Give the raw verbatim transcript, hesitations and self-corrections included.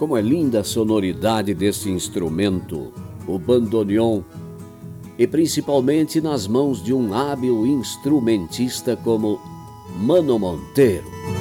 Como é linda a sonoridade desse instrumento, o bandoneon, e principalmente nas mãos de um hábil instrumentista como Mano Monteiro.